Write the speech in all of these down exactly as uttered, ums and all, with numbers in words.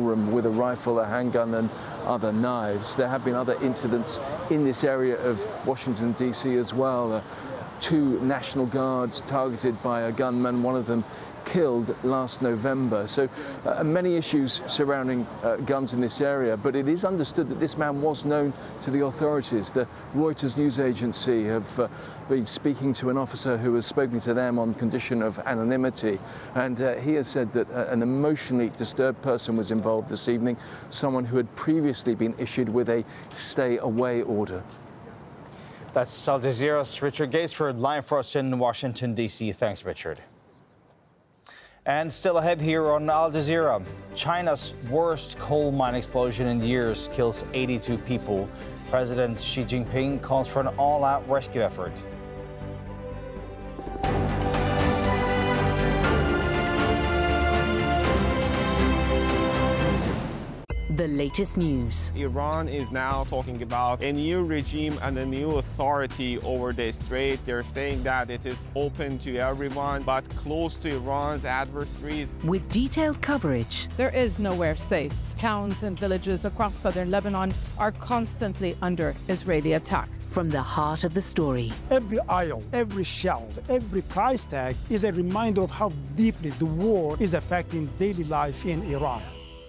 room with a rifle, a handgun and other knives. There have been other incidents in this area of Washington, D C as well. Uh, two National Guards targeted by a gunman, one of them killed last November. So uh, many issues surrounding uh, guns in this area, but it is understood that this man was known to the authorities. The Reuters news agency have uh, been speaking to an officer who has spoken to them on condition of anonymity, and uh, he has said that uh, an emotionally disturbed person was involved this evening, someone who had previously been issued with a stay-away order. That's Al Jazeera's Richard Gaisford, live for us in Washington, D C. Thanks, Richard. And still ahead here on Al Jazeera, China's worst coal mine explosion in years kills eighty-two people. President Xi Jinping calls for an all-out rescue effort. The latest news. Iran is now talking about a new regime and a new authority over the strait. They're saying that it is open to everyone, but closed to Iran's adversaries. With detailed coverage. There is nowhere safe. Towns and villages across southern Lebanon are constantly under Israeli attack. From the heart of the story. Every aisle, every shelf, every price tag is a reminder of how deeply the war is affecting daily life in Iran.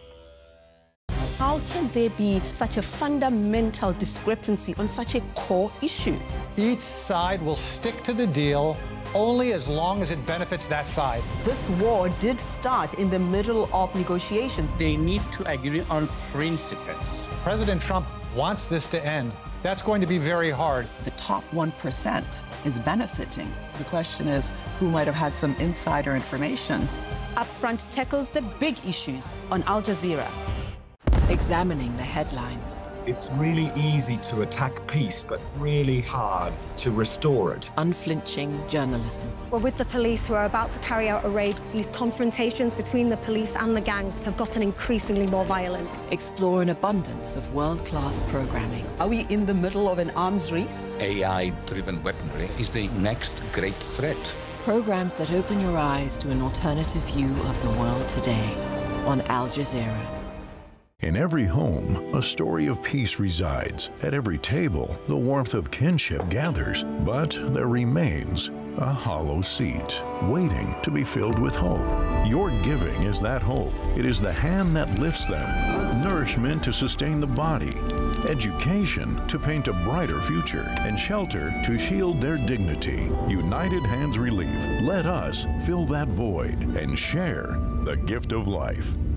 How can there be such a fundamental discrepancy on such a core issue? Each side will stick to the deal only as long as it benefits that side. This war did start in the middle of negotiations. They need to agree on principles. President Trump wants this to end. That's going to be very hard. The top one percent is benefiting. The question is, who might have had some insider information? Upfront tackles the big issues on Al Jazeera. Examining the headlines. It's really easy to attack peace, but really hard to restore it. Unflinching journalism. We're with the police who are about to carry out a raid. These confrontations between the police and the gangs have gotten increasingly more violent. Explore an abundance of world-class programming. Are we in the middle of an arms race? A I-driven weaponry is the next great threat. Programs that open your eyes to an alternative view of the world today on Al Jazeera. In every home, a story of peace resides. At every table, the warmth of kinship gathers. But there remains a hollow seat, waiting to be filled with hope. Your giving is that hope. It is the hand that lifts them, nourishment to sustain the body, education to paint a brighter future, and shelter to shield their dignity. United Hands Relief. Let us fill that void and share the gift of life.